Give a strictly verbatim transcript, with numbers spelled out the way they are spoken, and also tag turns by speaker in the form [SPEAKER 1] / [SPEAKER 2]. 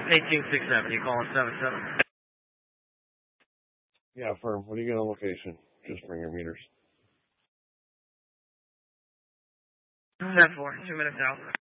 [SPEAKER 1] eighteen six seven, you calling seven seven?
[SPEAKER 2] Yeah, firm. What do you get on location? Just bring your meters.
[SPEAKER 1] ten four, two minutes out.